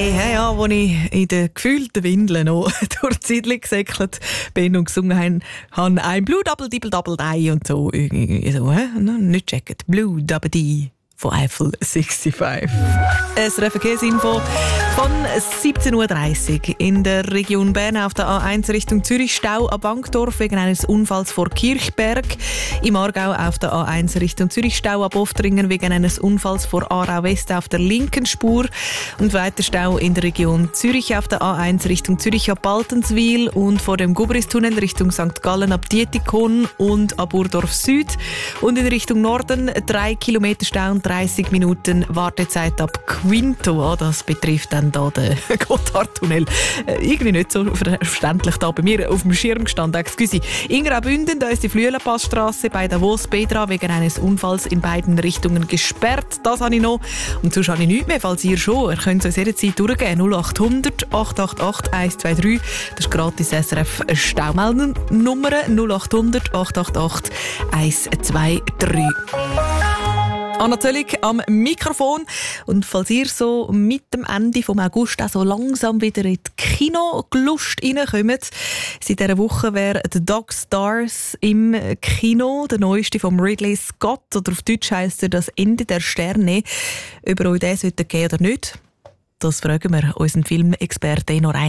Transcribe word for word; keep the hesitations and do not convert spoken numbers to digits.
Hey, hey, ja, als ich in den gefühlten Windeln noch durch die Siedlung gesäckelt bin und gesungen habe, ein Blue Double Dibble Double Die und so, irgendwie so, hä? Nicht checken. Blue Double D von Eiffel fünfundsechzig. Es Verkehrsinfo von siebzehn Uhr dreißig. In der Region Bern auf der A eins Richtung Zürich Stau am Bankdorf wegen eines Unfalls vor Kirchberg. Im Aargau auf der A eins Richtung Zürich Stau ab Oftringen wegen eines Unfalls vor Aarau West auf der linken Spur. Und weiter Stau in der Region Zürich auf der A eins Richtung Zürich ab Baltenswil und vor dem Gubristunnel Richtung Sankt Gallen ab Dietikon und ab Urdorf Süd. Und in Richtung Norden drei Kilometer Stau und dreissig Minuten Wartezeit ab Quinto. Oh, das betrifft dann da den Gotthardtunnel. Äh, irgendwie nicht so verständlich da bei mir auf dem Schirm gestanden. Excuse. In Graubünden, da ist die Flüelenpassstrasse bei der Wolfsbedra wegen eines Unfalls in beiden Richtungen gesperrt. Das habe ich noch. Und sonst habe ich nichts mehr, falls ihr schon. Ihr könnt es uns jederzeit durchgeben. null acht hundert acht acht acht eins zwei drei. Das ist gratis S R F Staumeldennummer null acht hundert acht acht acht eins zwei drei. Anna Zöllig am Mikrofon. Und falls ihr so mit dem Ende vom August auch so langsam wieder in die Kinolust reinkommt, seit dieser Woche wäre «The Dog Stars» im Kino, der neueste von Ridley Scott, oder auf Deutsch heisst er «Das Ende der Sterne». Ob ihr euch den geben oder nicht, das fragen wir unseren Filmexperten noch rein.